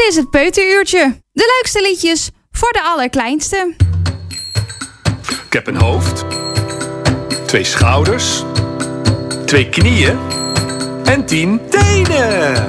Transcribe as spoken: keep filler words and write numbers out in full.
is het Peuteruurtje. De leukste liedjes voor de allerkleinste. Ik heb een hoofd, twee schouders, twee knieën en tien tenen.